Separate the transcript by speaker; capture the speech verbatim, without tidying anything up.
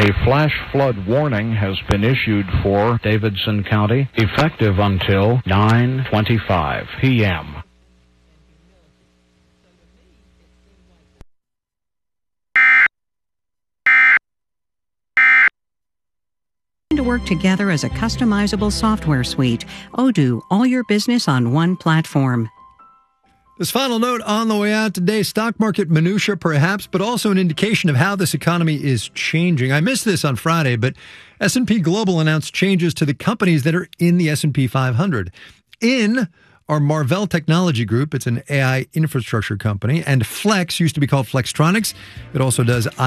Speaker 1: A flash flood warning has been issued for Davidson County, effective until nine twenty-five p.m.
Speaker 2: To work together as a customizable software suite. Odoo, all your business on one platform.
Speaker 3: This final note on the way out today, stock market minutia perhaps, but also an indication of how this economy is changing. I missed this on Friday, but S and P Global announced changes to the companies that are in the S and P five hundred. In are Marvell Technology Group, it's an A I infrastructure company, and Flex, used to be called Flextronics. It also does